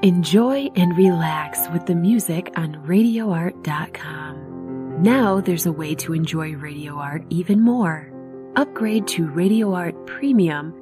Enjoy and relax with the music on RadioArt.com. Now there's a way to enjoy Radio Art even more. Upgrade to Radio Art Premium